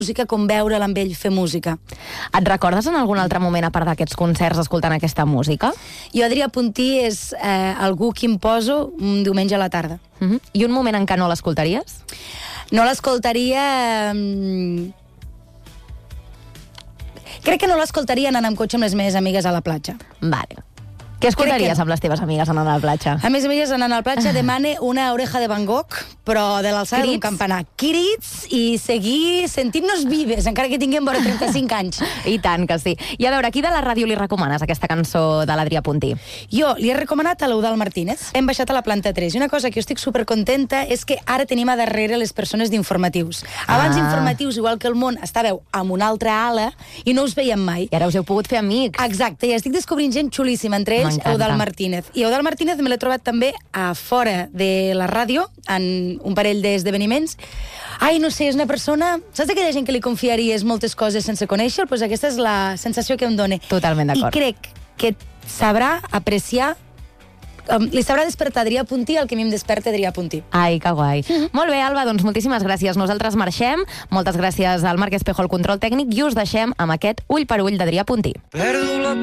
música com veure'l amb ell fer música. Et recordes en algun altre moment, a part d'aquests concerts, escoltant aquesta música? Jo, Adrià Puntí, és algú que em poso un diumenge a la tarda. I un moment en què no l'escoltaries? No l'escoltaria... Crec que no l'escoltaria anant amb cotxe amb les meves amigues a la platja. Vale. Què escoltaries amb les teves amigues anant a la platja? A més amigues anant a la platja demane una oreja de Van Gogh, però de l'alçada d'un campanar. Crits i seguir sentint-nos vives, encara que tinguem vora 35 anys. I tant que sí. I a veure, qui de la ràdio li recomanes aquesta cançó de l'Adrià Puntí? Jo li he recomanat a l'Eudald Martínez. Hem baixat a la planta 3 i una cosa que jo estic supercontenta és que ara tenim a darrere les persones d'informatius. Abans informatius, igual que el món, estàveu amb una altra ala i no us veiem mai. I ara us heu pogut fer amics. Exacte, i estic descobrint gent xulíssima, entre ells Eudald Martínez. I Eudald Martínez me l'he trobat també a fora de la ràdio, en un parell d'esdeveniments. Ai, no sé, és una persona... Saps aquella gent que li confiaries moltes coses sense conèixer? Doncs aquesta és la sensació que em dona. Totalment d'acord. I crec que sabrà apreciar, li sabrà despertar Adrià Puntí el que a mi em desperta Adrià Puntí. Ai, que guai. Molt bé, Alba, doncs moltíssimes gràcies. Nosaltres marxem. Moltes gràcies al Marc Espejo, al control tècnic, i us deixem amb aquest Ull per Ull d'Adrià Puntí.